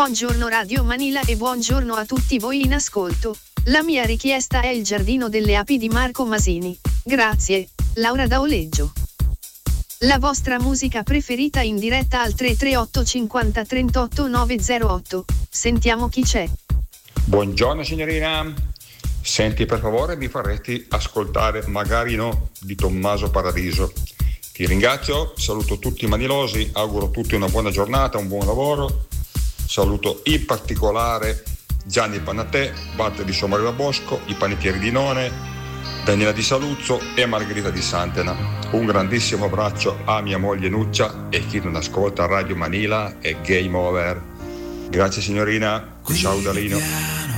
Buongiorno Radio Manila e buongiorno a tutti voi in ascolto. La mia richiesta è Il giardino delle api di Marco Masini. Grazie, Laura da Oleggio. La vostra musica preferita in diretta al 338 50 38 908. Sentiamo chi c'è. Buongiorno signorina. Senti, per favore, mi faresti ascoltare Magari no di Tommaso Paradiso. Ti ringrazio, saluto tutti i manilosi, auguro a tutti una buona giornata, un buon lavoro. Saluto in particolare Gianni Panatè, Walter di Sommario Bosco, i panettieri di None, Daniela di Saluzzo e Margherita di Santena. Un grandissimo abbraccio a mia moglie Nuccia e chi non ascolta Radio Manila è game over. Grazie signorina, ciao Dalino.